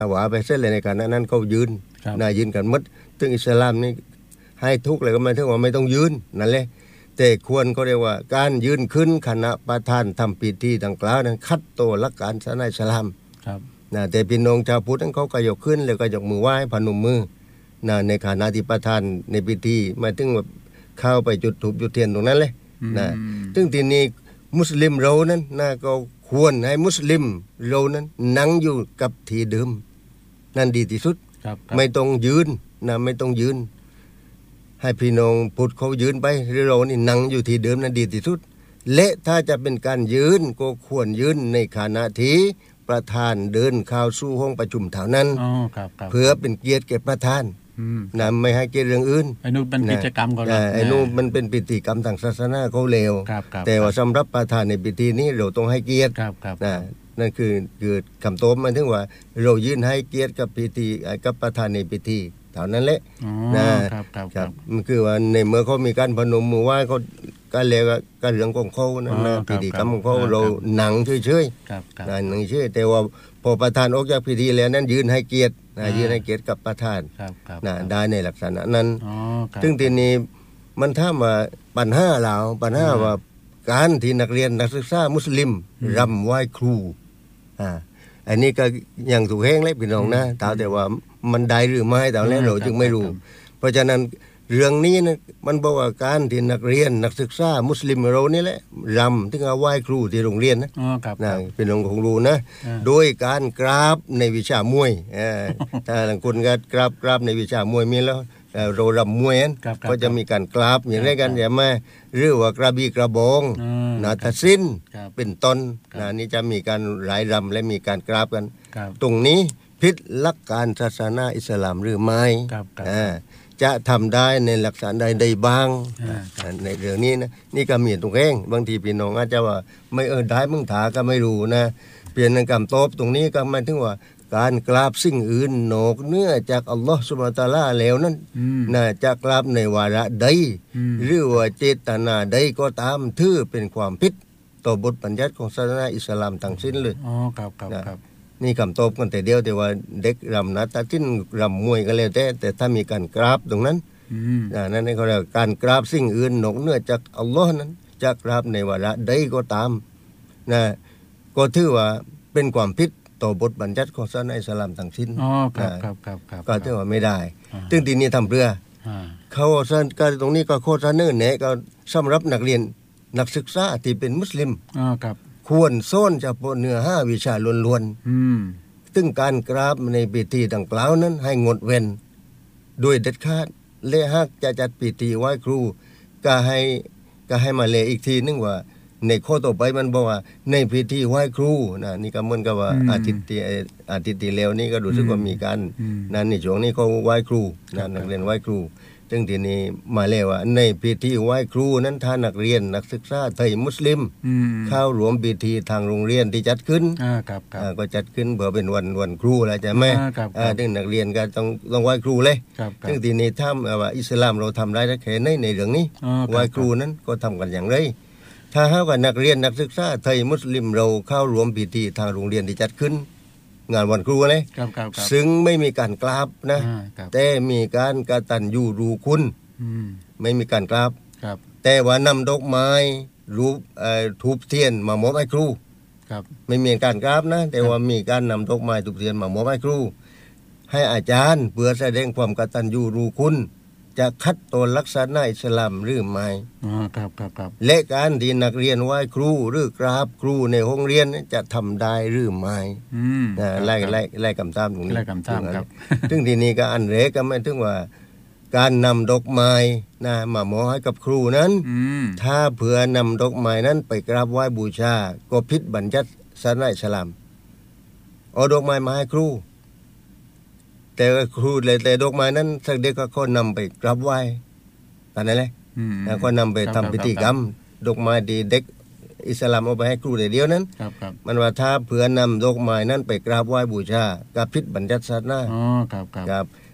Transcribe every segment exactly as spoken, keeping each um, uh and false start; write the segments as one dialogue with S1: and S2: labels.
S1: ว่าไปเส้นเลยในการนั้นเขายืนน่ายืนกันหมดถึงอิสลามนี่ให้ทุกเลยก็หมายถึงว่าไม่ต้องยืนนั่นแหละแต่ควรเขาเรียกว่าการยืนขึ้นขณะประธานทำพิธีดังกล่าวนั้นขัดต่อหลักการศาสนาอิสลามนะแต่พี่น้องชาวพุทธนั้นเขาก็ยกขึ้นแล้วก็ยกมือไหว้พนมมือนะในขณะที่ประธานในพิธีหมายถึงว่าเข้าไปจุดธูปจุดเทียนตรงนั้นเลยนะซึ่งทีนี้มุสลิมเรานั้นนะก็ควรให้มุสลิมเรานั้นนั่งอยู่กับที่เดิมนั่นดีที่สุดไม่ต้องยืนนะไม่ต้องยืนให้พี่น้องพุทธเขายืนไปหรือเรานี่นั่งอยู่ที่เดิมนั่นดีที่สุดและถ้าจะเป็นการยืนก็ควรยืนในขณะที่ประธานเดินเข้าสู่ห้องประชุมเท่านั้นเพื่อเป็นเกียรติแก่ประธานนะไม่ให้เกี่ยวเรื่องอื่น
S2: ไอ้นู่นเป็นกิจกรรมเขาแล้ว
S1: ไอ้นู่นมันเป็นพิธีกรรมทางศาสนาเขาเลวแต่ว่าสำหรับประธานในพิธีนี้เราต้องให้เกียรตินะนั่นคือคือคำโต้มันถึงว่าเรายื่นให้เกียรติกับพิธีกับประธานในพิธีเท่านั้นแหละ
S2: นะครับครับ
S1: มันคือว่าในเมื่อเขามีการพนมมือไหว้เขาก็เรียกว่าการเรื่องของเขานะนะพิธีกรรมของเขาเราหนังเฉยๆนะหนังเฉยแต่ว่าพอประธานออกจากพิธีแล้วนั้นยืนให้เกียรตินะยืนให้เกียรติกับประธานนะได้ในลักษณะนั้นซึ่งทีนี้มันถ้ามาปัญหาเราปัญหาว่าการที่นักเรียนนักศึกษามุสลิมรำไหว้ครูอ่าอันนี้ก็ยังถูกแห้งเล็บพี่น้องนะแต่ว่ามันได้หรือไม่แต่แล้วเราจึงไม่รู้เพราะฉะนั้นเรื่องนี้นะมันบอกว่าการที่นักเรียนนักศึกษามุสลิมเรานี่แหละรำถึงเอาไหว้ครูที่โรงเรียนนะนะพี่น้องคงรู้นะโดยการกราบในวิชามวยถ้าบางคนก็กราบกราบในวิชามวยมีแล้วเรารำมวยนั้นก็จะมีการกราบอย่างไรกันอย่างมาหรือว่ากระบี่กระบองนาฏศิลป์เป็นต้นนะนี่จะมีการหลายรำและมีการกราบกันตรงนี้ผิดหลักการศาสนาอิสลามหรือไม่จะทำได้ในหลักฐานใดใดบ้างในเรื่องนี้นะนี่ก็มีตรงเองบางทีพี่น้องอาจจะว่าไม่เออได้มึงถาก็ไม่รู้นะเปลี่ยนคำตอบตรงนี้ก็หมายถึงว่าการกราบสิ่งอื่นนอกเหนือจากอัลลอฮฺซุบฮานะฮูวะตะอาลาแล้วนั้นน่าจะกราบในวาระใดหรือว่าเจตนาใดก็ตามถือเป็นความผิดต่อบทบัญญัติของศาสนาอิสลามทั้งสิ้นเลย
S2: อ๋อครับครับครับ
S1: นี่คำตอบกันแต่เดียวแต่ว่าเด็กรำนาฏศิลป์รำมวยก็แล้วแต่แต่ถ้ามีการกราบตรงนั้นนั่นเขาเรียกการกราบสิ่งอื่นนอกเหนือจากอัลลอฮ์นั้นจะกราบในวาระใดก็ตามนะก็ถือว่าเป็นความผิดต่อบทบัญญัติของศาสนาอิสลามทั้งสิ้น
S2: อ๋อครับครับครับครับ
S1: ก็ถือว่าไม่ได้ซึ่งทีนี้ทำเพื่อเขาก็ตรงนี้ก็โฆษณาแนะก็สำหรับนักเรียนนักศึกษาที่เป็นมุสลิม
S2: อ๋อครับ
S1: ควรซ่อนเฉพาะเนื้อห้าวิชาล้วนๆซึ่งการกราบในพิธีดังกล่าวนั้นให้งดเว้นโดยเด็ดขาดและหากจะจัดพิธีไหว้ครูก็ให้ก็ให้มาเลอีกทีนึงว่าในข้อต่อไปมันบอกว่าในพิธีไหว้ครูนะนี่ก็เหมือนกับว่าอาทิตย์ที่อาทิตย์ที่แล้วนี่ก็รู้สึกว่ามีการนั่นในช่วงนี้เขาไหว้ครูนะนักเรียนไหว้ครูซึ่งทีนี้มาแล้วว่าในพิธีไหว้ครูนั้นถ้านักเรียนนักศึกษาไทยมุสลิมเข้าร่วมพิธีทางโรงเรียนที่จัดขึ้นก็จัดขึ้นเพื่อเป็นวันวันครูแล้วใช่ไหมซึ่งนักเรียนก็ต้องต้องไหว้ครูเลยซึ่งทีนี้ถ้าว่าอิสลามเราทำได้แค่ในในเรื่องนี้ไหว้ครูนั้นก็ทำกันอย่างไรถ้าหากว่านักเรียนนักศึกษาไทยมุสลิมเราเข้าร่วมพิธีทางโรงเรียนที่จัดขึ้นงานวันครูเลยซึ่งไม่มีการกราบนะแต่มีการกตัญญูรู้คุณไม่มีการกราบแต่ว่านำดอกไม้รูปทูบเทียนมามอบให้ครูไม่มีการกราบนะแต่ว่ามีการนำดอกไม้ทูบเทียนมามอบให้ครูให้อาจารย์เพื่อแสดงความกตัญญูรู้คุณจะคัดตัวลักษณะอิสลามหรือไม่
S2: อ๋อครับครับครับ
S1: และการที่นักเรียนไหว้ครูหรือกราบครูในห้องเรียนจะทำได้หรือไม่
S2: อืม
S1: ไล่ไล่ไล่คำตามตรงนี้
S2: ไล่คำตามครับ
S1: ซึ่งทีนี้ก็อันแรกก็หมายถึงว่าการนำดอกไม้นะมามอบให้กับครูนั้นถ้าเผื่อนำดอกไม้นั้นไปกราบไหว้บูชาก็ผิดบัญญัติศาสนาอิสลามเอาดอกไม้มาให้ครูแต่ครูเลยแต่ดอกไม้นั้นสักเด็กก็เขานำไปกราบไหว้ตอนนั้นแหละแล้วก็นำไปทำพิธีกรรมดอกไม้ดีเด็กอิสลามเอาไปให้ครูเดียวนั้นมันว่าถ้าเผื่อนำดอกไม้นั้นไปกราบไหว้บูชาก็ผิดบัญญัติศาสนา
S2: อ๋อครับครับ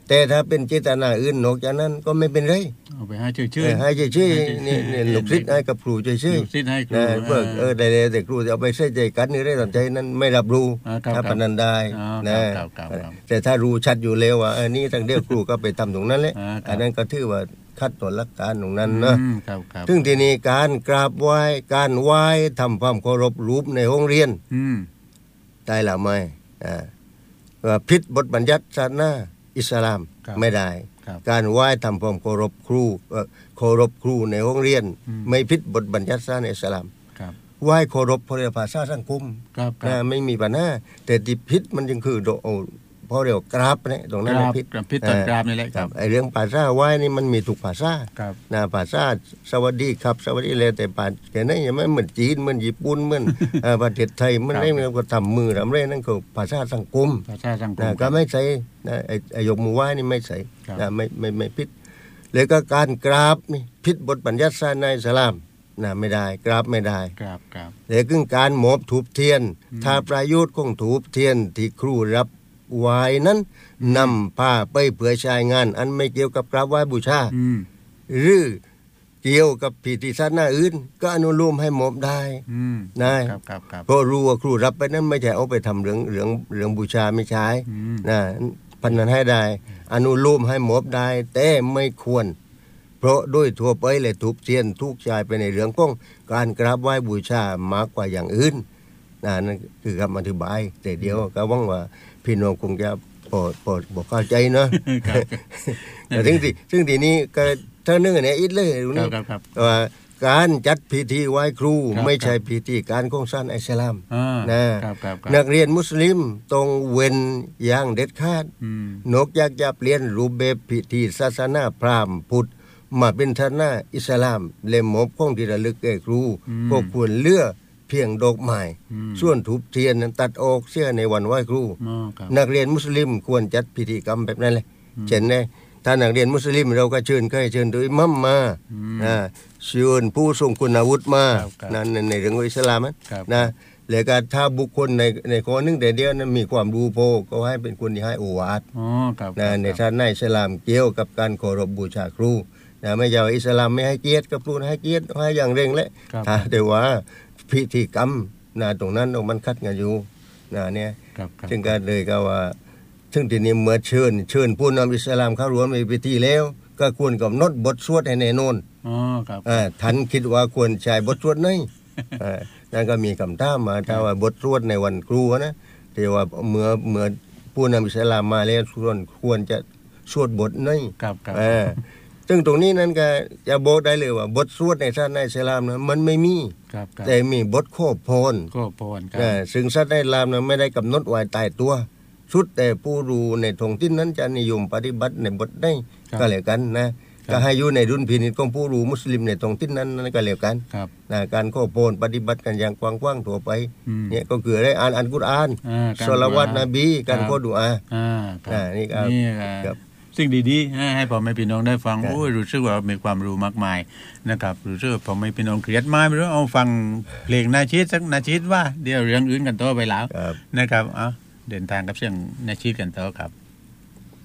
S1: แต่ถ้าเป็นเจตนาอื่นนอกจากนั้นก็ไม่เป็นไร
S2: เอาไปให้ชื่อๆ
S1: ให้ชื่อๆนี่นี่ลูกศิษย์ให้กับครูชื่อๆ
S2: ลูกศิษย์ให้ครู
S1: นะเพื่อเออได้แต่ครูจะเอาไปใส่ใจกันนี่ได้สนใจนั้นไม่รับรู้ถ้าปนันได้นะแต่ถ้ารู้ชัดอยู่แล้วว่าอันนี้ทางเดียวครูก็ไปทำตรงนั้นแหละอันนั้นก็ถือว่าคัดต่อหลักการตรงนั้นนะซึ่งทีนี้การกราบไหว้การไหว้ทำความเคารพรูปในห้องเรียนได้หรือไม่อ่าว่าผิดบทบัญญัติศาสนาอิสลามไม่ได้การไหว้ทำความเคารพครูเคารพครูในห้องเรียนไม่ผิดบทบัญญัติศาสนาอิสลามไหว้เคารพเพราะภาษาสังคมนะไม่มีปัญหาแต่ที่ผิดมันจึงคือโดเพราะเดี๋ยวกราบเนี่ยตรงนั้นผิด
S2: ผิดตอนกราบนี่แหละครับ
S1: ไอ้เรื่องภาษาไหว้นี่มันมีทุกภาษานะภาษาสวัสดีครับสวัสดีเลยแต่ป่านแค่นั้นยังไม่เหมือนจีนเหมือนญี่ปุ่นเหมือนประเทศไทยมันไม่มีก็ทำมือทำอะไรนั่นคือภาษาสังคม
S2: ภาษาสังคม
S1: ก็ไม่ใช่นะไอ้ยกมือไหว้นี่ไม่ใช่นะไม่ไม่ไม่ผิดเลยก็การกราบนี่ผิดบทบัญญัติศาสนาอิสลามนะไม่ได้กราบไม่ได้
S2: กราบครับ
S1: เลยคือการหมอบถูปเทียนถ้าประโยชน์ของถูปเทียนที่ครูรับไหว้นั้นนำผ้าไปเพื่อใช้งานอันไม่เกี่ยวกับกราบไหว้บูชาหรือเกี่ยวกับพิธีศาสนาอื่นก็อนุโลมให้หมอบได้นะเพราะรู้ว่าครูรับไปนั้นไม่ใช่เอาไปทำเรื่องเรื่องเรื่องบูชาไม่ใช่นะพันนั้นให้ได้อนุโลมให้หมอบได้แต่ไม่ควรเพราะโดยทั่วไปเลยถูกเทียนทุกชายไปในเรื่องของการกราบไหว้บูชามากกว่าอย่างอื่นนั่นคือคำอธิบายแต่เดียวก็หวังว่าพี่น้องคงจะพอพอบอกเข้าใจเนาะแต่ถึงที่ซึ่งทีนี้ก็ถ้าเนื่องเนี่ยอีกเลยนี่ว่าการจัดพิธีไหว้ครูไม่ใช่พิธีการของศาสนาอิสลามนะนักเรียนมุสลิมต้องเว้นอย่างเด็ดขาดนอกจากจะเปลี่ยนรูปแบบพิธีศาสนาพราหมณ์พุทธมาเป็นศาสนาอิสลามและมอบของที่ระลึกแก่ครูก็ควรเลือกเพียงดอกไม้ส่วนถูปเทียนนั้นตัดออกเสียในวันไหว้ครูนักเรียนมุสลิมควรจัดพิธีกรรมแบบนั้นเลยเช่นนะถ้านักเรียนมุสลิมเราก็เชิญใครเชิญโดยมัมมานะเชิญผู้ทรงคุณวุฒิมานั่นในเรื่องของอิสลามนะแล้วก็ถ้าบุคคลในในข้อนึงแต่เดียวนั้นมีความรู้พอก็ให้เป็นคนที่ให้โอวาทนะในศาสนาอิสลามเกี่ยวกับการเคารพบูชาครูนะไม่ใช่ว่าอิสลามไม่ให้เกียรติกับครูให้เกียรติให้อย่างเร่งแหละถ้าแต่ว่าพิธีกรรมนะตรงนั้นมันคัดกันอยู่นะเนี่ยจึงก็เลยก็ว่าถึงทีนี้เมื่อเชิญเชิญผู้นำอิสลามเข้าร่วมในพิธีแล้วก็ควรกำหนดบทสวดให้แน่นอน
S2: อ๋อครับ
S1: อ่าท่านคิดว่าควรใช้บทสวดไหนอ่านั่นก็มีคำถามมาถ้าว่าบทสวดในวันครูนะที่ว่าเมื่อเมื่อผู้นำอิสลามมาแล้วควรควรจะสวดบทไหน
S2: ครับครับ
S1: อ่าซึ่งตรงนี้นั้นก็จะบอกได้เลยว่าบทสวดในศาสนาอิสลามนะมันไม่มีแต่มีบทขอพร
S2: ขอพรครับ
S1: ซึ่งศาสนาอิสลามนะไม่ได้กำหนดไว้ตายตัวสุดแต่ผู้รู้ในท้องถิ่นนั้นจะนิยมปฏิบัติในบทได้ก็แล้วกันนะก็ให้อยู่ในดุลพินิจของผู้รู้มุสลิมในท้องถิ่นนั้นนั่นก็แล้วกันนะการขอพรปฏิบัติกันอย่างกว้างๆทั่วไปเนี่ยก็คือได้อ่านอัลกุรอานศอลาวาตนบีการขอดุอาอ่านี่ครับ
S2: สิ่งดีๆให้พ่อแม่พี่น้องได้ฟังโอ้ยรู้สึกว่ามีความรู้มากมายนะครับรู้สึกพ่อแม่พี่น้องเครียดมากไม่รู้เอาฟังเพลงนาชีดสักนาชีดว่าเดี๋ยวเรื่องอื่นกันต่อไปแล้วนะครับอ่ะเดินทางกับเสียงนาชีดกันต่อครับ